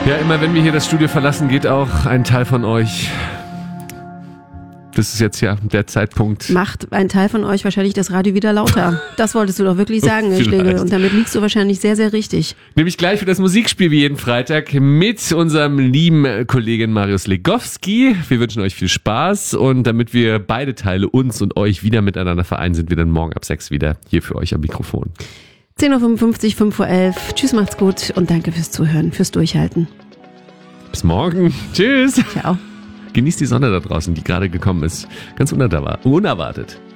Ja, immer wenn wir hier das Studio verlassen, geht auch ein Teil von euch. Das ist jetzt ja der Zeitpunkt. Macht ein Teil von euch wahrscheinlich das Radio wieder lauter. Das wolltest du doch wirklich sagen, Herr Schlegel. Und damit liegst du wahrscheinlich sehr, sehr richtig. Nämlich gleich für das Musikspiel wie jeden Freitag mit unserem lieben Kollegen Marius Legowski. Wir wünschen euch viel Spaß und damit wir beide Teile, uns und euch, wieder miteinander vereinen, sind wir dann morgen ab 6 wieder hier für euch am Mikrofon. 10.55 Uhr, 5.11 Uhr. Tschüss, macht's gut und danke fürs Zuhören, fürs Durchhalten. Bis morgen. Tschüss. Ciao. Genießt die Sonne da draußen, die gerade gekommen ist. Ganz unerwartet.